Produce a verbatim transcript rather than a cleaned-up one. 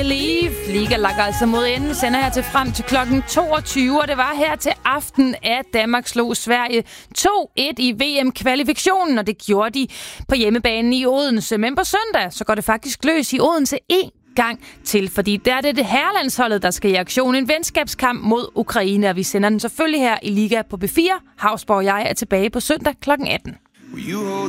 Believe. Liga lakker altså mod enden, sender her til frem til klokken toogtyve, og det var her til aften, at Danmark slog Sverige to et i V M-kvalifikationen, og det gjorde de på hjemmebanen i Odense. Men på søndag, så går det faktisk løs i Odense en gang til, fordi der er det det herrelandsholdet, der skal i aktion. En venskabskamp mod Ukraine, og vi sender den selvfølgelig her i Liga på B fire. Hausborg og jeg er tilbage på søndag klokken atten.